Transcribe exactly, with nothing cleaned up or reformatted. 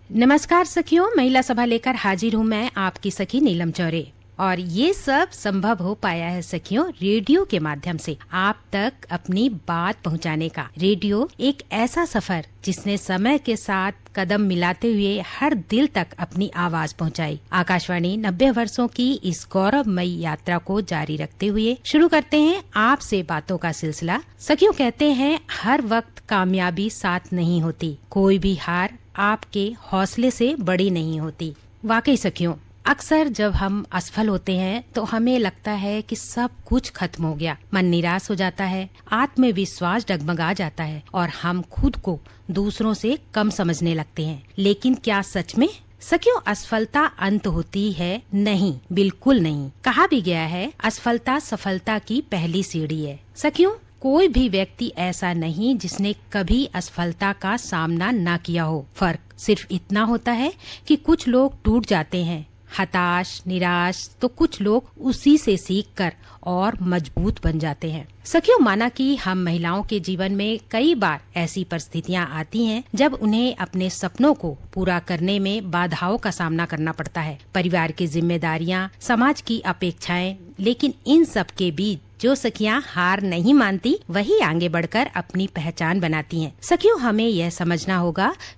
नमस्कार सखियों, महिला सभा लेकर हाजिर हूँ मैं आपकी सखी नीलम चौरे। और ये सब संभव हो पाया है सखियों रेडियो के माध्यम से आप तक अपनी बात पहुंचाने का। रेडियो एक ऐसा सफर जिसने समय के साथ कदम मिलाते हुए हर दिल तक अपनी आवाज पहुंचाई। आकाशवाणी नब्बे वर्षों की इस गौरवमयी यात्रा को जारी रखते हुए शुरू करते हैं आपसे बातों का सिलसिला। सखियों, कहते हैं हर वक्त कामयाबी साथ नहीं होती, कोई भी हार आपके हौसले से बड़ी नहीं होती। वाकई सखियों, अक्सर जब हम असफल होते हैं तो हमें लगता है कि सब कुछ खत्म हो गया, मन निराश हो जाता है, आत्मविश्वास डगमगा जाता है और हम खुद को दूसरों से कम समझने लगते हैं। लेकिन क्या सच में सखियों असफलता अंत होती है? नहीं, बिल्कुल नहीं। कहा भी गया है असफलता सफलता की पहली सीढ़ी है। सखियों, कोई भी व्यक्ति ऐसा नहीं जिसने कभी असफलता का सामना न किया हो। फर्क सिर्फ इतना होता है कि कुछ लोग टूट जाते हैं हताश निराश, तो कुछ लोग उसी से सीखकर और मजबूत बन जाते हैं। सखियों, माना कि हम महिलाओं के जीवन में कई बार ऐसी परिस्थितियां आती हैं जब उन्हें अपने सपनों को पूरा करने में बाधाओं का सामना करना पड़ता है। परिवार की जिम्मेदारियां, समाज की अपेक्षाएं, लेकिन इन सब के बीच जो सखियां हार नहीं मानती वही आगे बढ़कर अपनी पहचान बनाती हैं। सखियों, हमें यह समझना होगा